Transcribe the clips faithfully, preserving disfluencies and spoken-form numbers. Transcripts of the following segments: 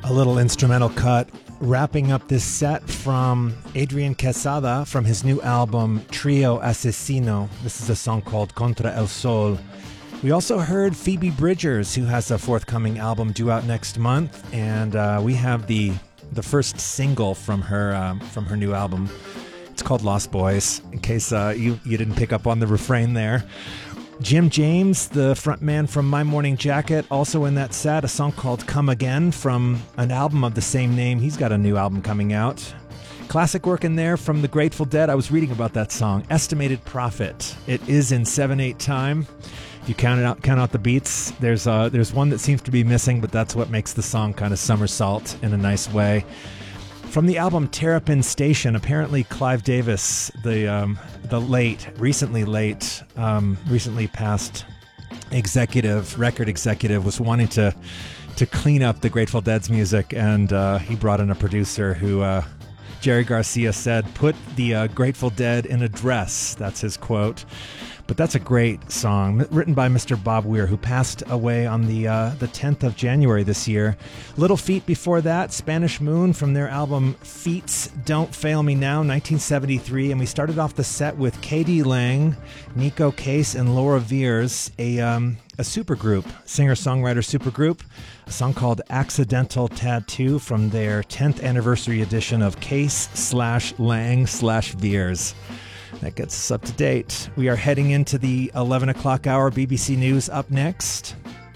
A little instrumental cut wrapping up this set from Adrian Quesada from his new album Trio Asesino. This is a song called Contra el Sol. We also heard Phoebe Bridgers, who has a forthcoming album due out next month, and uh, we have the the first single from her um, from her new album. It's called Lost Boys, in case uh, you, you didn't pick up on the refrain there. Jim James, the frontman from My Morning Jacket, also in that set, a song called Come Again from an album of the same name. He's got a new album coming out. Classic work in there from the Grateful Dead. I was reading about that song, Estimated Profit. It is in seven eight time. If you count it out, count out the beats, there's uh, there's one that seems to be missing, but that's what makes the song kind of somersault in a nice way. From the album Terrapin Station, apparently Clive Davis, the um, the late, recently late, um, recently passed executive, record executive, was wanting to to clean up the Grateful Dead's music, and uh, he brought in a producer who, uh, Jerry Garcia said, put the uh, Grateful Dead in a dress. That's his quote. But that's a great song, written by Mister Bob Weir, who passed away on the uh, the tenth of January this year. Little Feat before that, Spanish Moon from their album Feats Don't Fail Me Now, nineteen seventy-three. And we started off the set with K D Lang, Nico Case, and Laura Veers, a, um, a supergroup, singer-songwriter supergroup, a song called Accidental Tattoo from their tenth anniversary edition of Case slash Lang slash Veers. That gets us up to date. We are heading into the eleven o'clock hour. B B C News up next.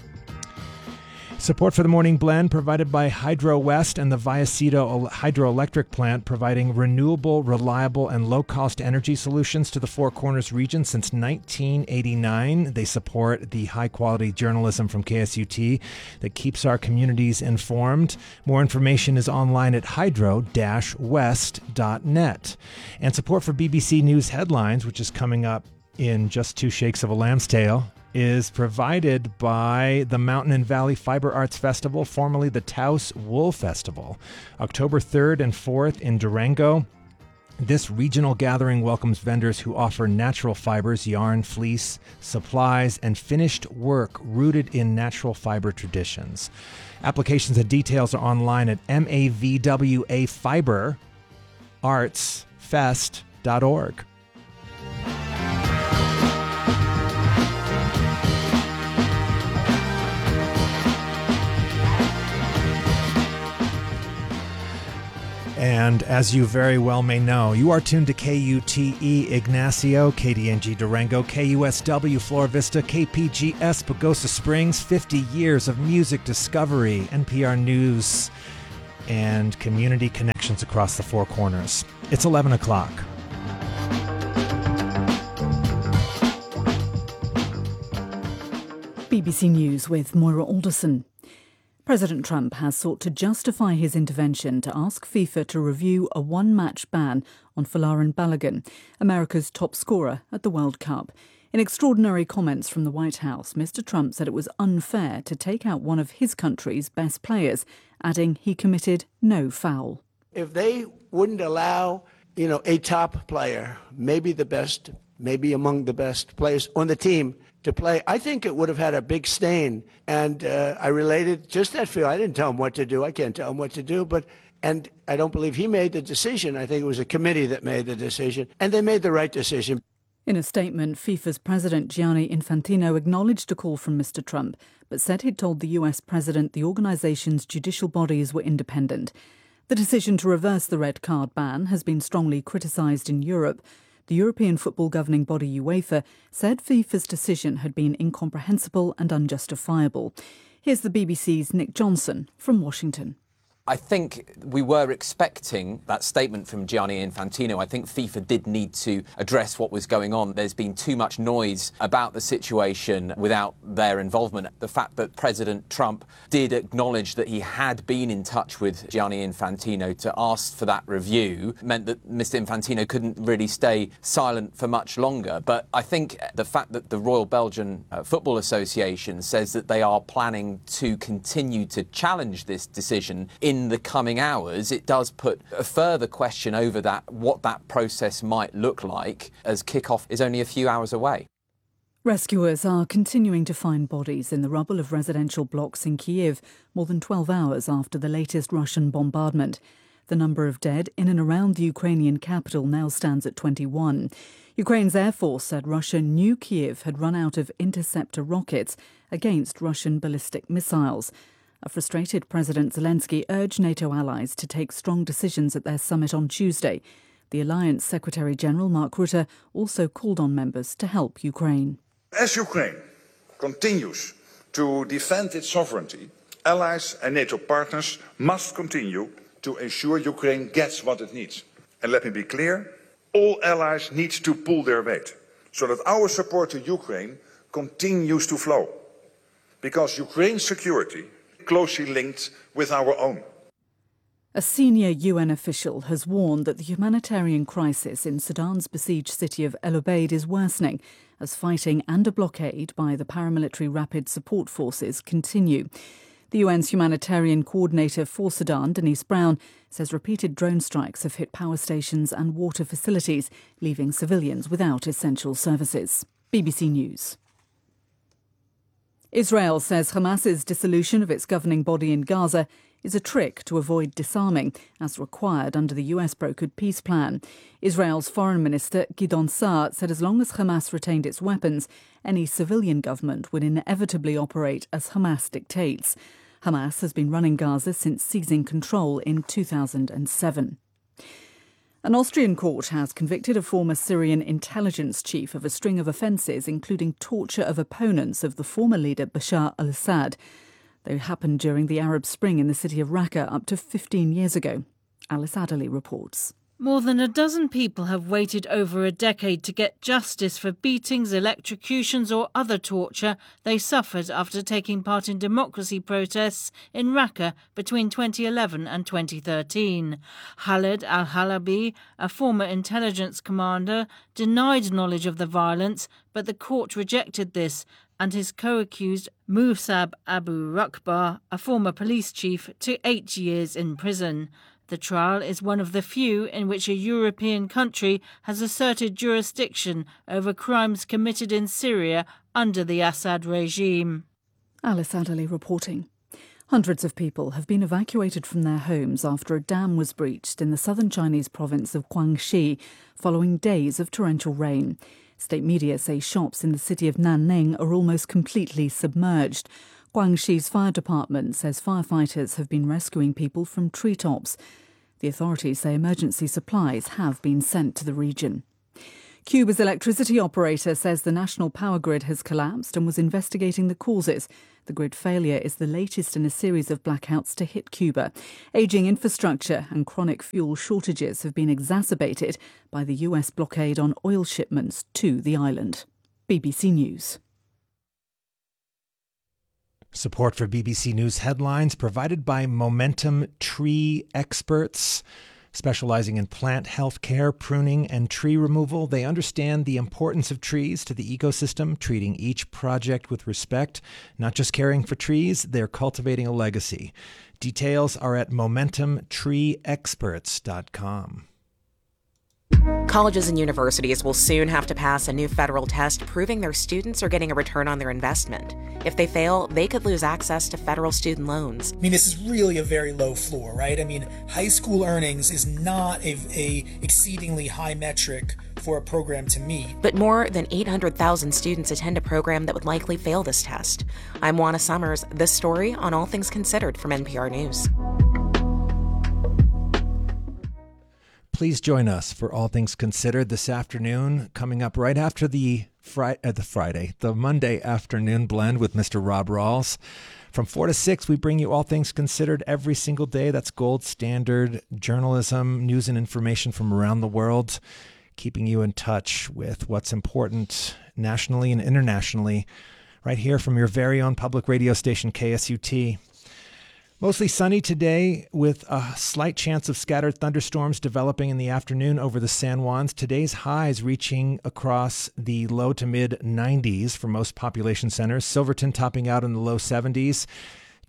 Support for the Morning Blend provided by Hydro West and the Vallecito Hydroelectric Plant, providing renewable, reliable, and low-cost energy solutions to the Four Corners region since nineteen eighty-nine. They support the high-quality journalism from K S U T that keeps our communities informed. More information is online at hydro dash west dot net. And support for B B C News Headlines, which is coming up in just two shakes of a lamb's tail, is provided by the Mountain and Valley Fiber Arts Festival, formerly the Taos Wool Festival, October third and fourth in Durango. This regional gathering welcomes vendors who offer natural fibers, yarn, fleece, supplies, and finished work rooted in natural fiber traditions. Applications and details are online at mavwa fiber arts fest dot org. And as you very well may know, you are tuned to K U T E Ignacio, K D N G Durango, K U S W Flora Vista, K P G S Pagosa Springs, fifty years of music discovery, N P R News, and community connections across the Four Corners. It's eleven o'clock. B B C News with Moira Alderson. President Trump has sought to justify his intervention to ask FIFA to review a one-match ban on Folarin Balogun, America's top scorer at the World Cup. In extraordinary comments from the White House, Mister Trump said it was unfair to take out one of his country's best players, adding he committed no foul. If they wouldn't allow, you know, a top player, maybe the best, maybe among the best players on the team, to play, I think it would have had a big stain. And uh, I related just that feel. I didn't tell him what to do. I can't tell him what to do. But and I don't believe he made the decision. I think it was a committee that made the decision. And they made the right decision. In a statement, FIFA's president Gianni Infantino acknowledged a call from Mister Trump, but said he'd told the U S president the organization's judicial bodies were independent. The decision to reverse the red card ban has been strongly criticized in Europe. The European football governing body UEFA said FIFA's decision had been incomprehensible and unjustifiable. Here's the B B C's Nick Johnson from Washington. I think we were expecting that statement from Gianni Infantino. I think FIFA did need to address what was going on. There's been too much noise about the situation without their involvement. The fact that President Trump did acknowledge that he had been in touch with Gianni Infantino to ask for that review meant that Mister Infantino couldn't really stay silent for much longer. But I think the fact that the Royal Belgian uh, Football Association says that they are planning to continue to challenge this decision in In the coming hours, it does put a further question over that, what that process might look like, as kick-off is only a few hours away. Rescuers are continuing to find bodies in the rubble of residential blocks in Kyiv more than twelve hours after the latest Russian bombardment. The number of dead in and around the Ukrainian capital now stands at twenty-one. Ukraine's Air Force said Russia knew Kyiv had run out of interceptor rockets against Russian ballistic missiles. A frustrated President Zelensky urged NATO allies to take strong decisions at their summit on Tuesday. The Alliance Secretary-General Mark Rutte also called on members to help Ukraine. As Ukraine continues to defend its sovereignty, allies and NATO partners must continue to ensure Ukraine gets what it needs. And let me be clear, all allies need to pull their weight so that our support to Ukraine continues to flow. Because Ukraine's security is closely linked with our own. A senior U N official has warned that the humanitarian crisis in Sudan's besieged city of El Obeid is worsening as fighting and a blockade by the paramilitary Rapid Support Forces continue. The U N's humanitarian coordinator for Sudan, Denise Brown, says repeated drone strikes have hit power stations and water facilities, leaving civilians without essential services. B B C News. Israel says Hamas's dissolution of its governing body in Gaza is a trick to avoid disarming, as required under the U S-brokered peace plan. Israel's Foreign Minister Gideon Saar said as long as Hamas retained its weapons, any civilian government would inevitably operate as Hamas dictates. Hamas has been running Gaza since seizing control in two thousand seven. An Austrian court has convicted a former Syrian intelligence chief of a string of offences, including torture of opponents of the former leader Bashar al-Assad. They happened during the Arab Spring in the city of Raqqa up to fifteen years ago. Alice Adderley reports. More than a dozen people have waited over a decade to get justice for beatings, electrocutions or other torture they suffered after taking part in democracy protests in Raqqa between twenty eleven and twenty thirteen. Khaled al-Halabi, a former intelligence commander, denied knowledge of the violence, but the court rejected this, and his co-accused Musab Abu Rakbar, a former police chief, to eight years in prison. The trial is one of the few in which a European country has asserted jurisdiction over crimes committed in Syria under the Assad regime. Alice Adderley reporting. Hundreds of people have been evacuated from their homes after a dam was breached in the southern Chinese province of Guangxi following days of torrential rain. State media say shops in the city of Nanning are almost completely submerged. Guangxi's fire department says firefighters have been rescuing people from treetops. The authorities say emergency supplies have been sent to the region. Cuba's electricity operator says the national power grid has collapsed and was investigating the causes. The grid failure is the latest in a series of blackouts to hit Cuba. Ageing infrastructure and chronic fuel shortages have been exacerbated by the U S blockade on oil shipments to the island. B B C News. Support for B B C News headlines provided by Momentum Tree Experts. Specializing in plant health care, pruning, and tree removal, they understand the importance of trees to the ecosystem, treating each project with respect. Not just caring for trees, they're cultivating a legacy. Details are at momentum tree experts dot com. Colleges and universities will soon have to pass a new federal test proving their students are getting a return on their investment. If they fail, they could lose access to federal student loans. I mean, this is really a very low floor, right? I mean, high school earnings is not a, a exceedingly high metric for a program to meet. But more than eight hundred thousand students attend a program that would likely fail this test. I'm Juana Summers. This story on All Things Considered from N P R News. Please join us for All Things Considered this afternoon, coming up right after the, fri- uh, the Friday, the Monday afternoon blend with Mister Rob Rawls. From four to six, we bring you All Things Considered every single day. That's gold standard journalism, news and information from around the world, keeping you in touch with what's important nationally and internationally, right here from your very own public radio station, K S U T. Mostly sunny today with a slight chance of scattered thunderstorms developing in the afternoon over the San Juans. Today's highs reaching across the low to mid nineties for most population centers. Silverton topping out in the low seventies.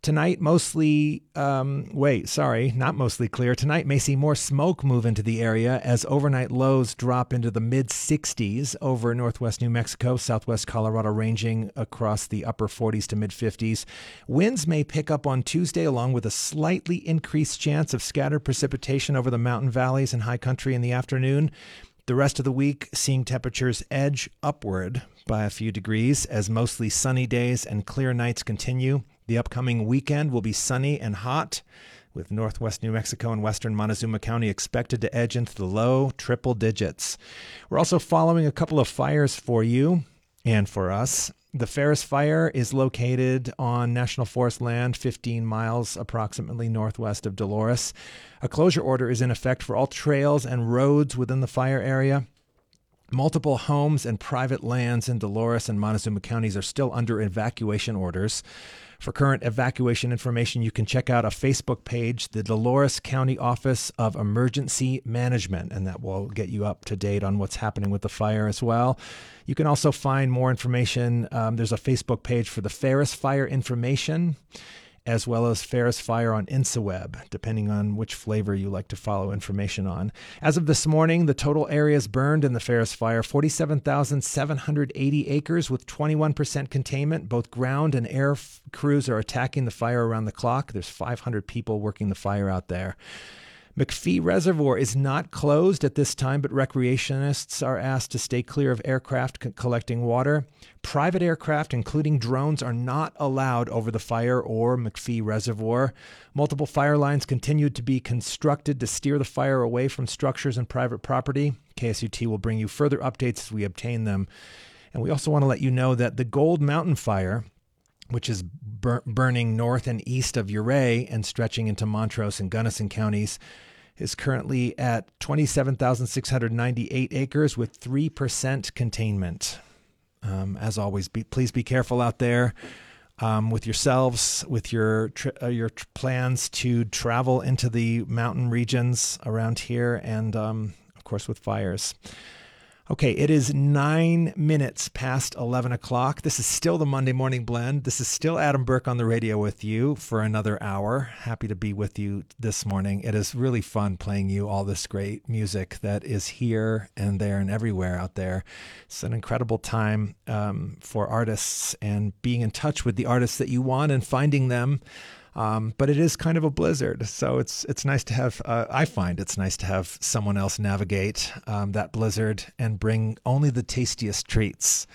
Tonight, mostly, um, wait, sorry, not mostly clear. Tonight may see more smoke move into the area as overnight lows drop into the mid sixties over northwest New Mexico, southwest Colorado, ranging across the upper forties to mid fifties. Winds may pick up on Tuesday, along with a slightly increased chance of scattered precipitation over the mountain valleys and high country in the afternoon. The rest of the week, seeing temperatures edge upward by a few degrees as mostly sunny days and clear nights continue. The upcoming weekend will be sunny and hot, with northwest New Mexico and western Montezuma County expected to edge into the low triple digits. We're also following a couple of fires for you and for us. The Ferris Fire is located on National Forest land, fifteen miles approximately northwest of Dolores. A closure order is in effect for all trails and roads within the fire area. Multiple homes and private lands in Dolores and Montezuma counties are still under evacuation orders. For current evacuation information, you can check out a Facebook page, the Dolores County Office of Emergency Management, and that will get you up to date on what's happening with the fire as well. You can also find more information. Um, there's a Facebook page for the Ferris Fire information, as well as Ferris Fire on InstaWeb, depending on which flavor you like to follow information on. As of this morning, the total areas burned in the Ferris Fire, forty-seven thousand seven hundred eighty acres with twenty-one percent containment. Both ground and air f- crews are attacking the fire around the clock. There's five hundred people working the fire out there. McPhee Reservoir is not closed at this time, but recreationists are asked to stay clear of aircraft co- collecting water. Private aircraft, including drones, are not allowed over the fire or McPhee Reservoir. Multiple fire lines continue to be constructed to steer the fire away from structures and private property. K S U T will bring you further updates as we obtain them. And we also want to let you know that the Gold Mountain Fire, which is bur- burning north and east of Ouray and stretching into Montrose and Gunnison counties, is currently at twenty-seven thousand six hundred ninety-eight acres with three percent containment. Um, as always, be, please be careful out there um, with yourselves, with your tri- uh, your tr- plans to travel into the mountain regions around here, and um, of course with fires. Okay, it is nine minutes past eleven o'clock. This is still the Monday Morning Blend. This is still Adam Burke on the radio with you for another hour. Happy to be with you this morning. It is really fun playing you all this great music that is here and there and everywhere out there. It's an incredible time um, for artists and being in touch with the artists that you want and finding them. Um, but it is kind of a blizzard, so it's it's nice to have, uh, I find it's nice to have someone else navigate um, that blizzard and bring only the tastiest treats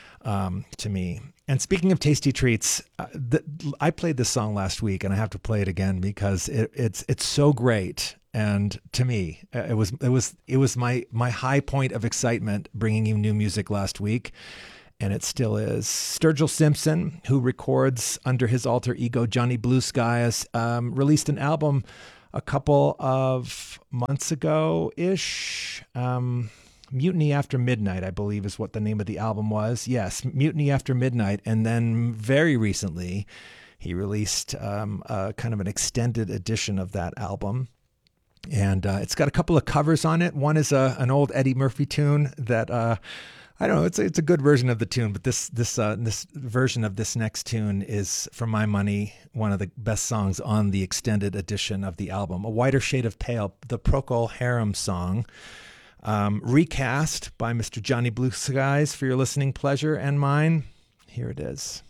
um, to me. And speaking of tasty treats, uh, the, I played this song last week, and I have to play it again because it, it's it's so great. And to me, it was it was it was my my high point of excitement bringing you new music last week. And it still is. Sturgill Simpson, who records under his alter ego Johnny Blue Skies, um, released an album a couple of months ago-ish. Um, Mutiny After Midnight, I believe, is what the name of the album was. Yes, Mutiny After Midnight. And then very recently, he released um, a kind of an extended edition of that album. And uh, it's got a couple of covers on it. One is a, an old Eddie Murphy tune that... Uh, I don't know. It's a, it's a good version of the tune, but this this uh, this version of this next tune is, for my money, one of the best songs on the extended edition of the album. A Whiter Shade of Pale, the Procol Harum song, um, recast by Mister Johnny Blue Skies for your listening pleasure and mine. Here it is.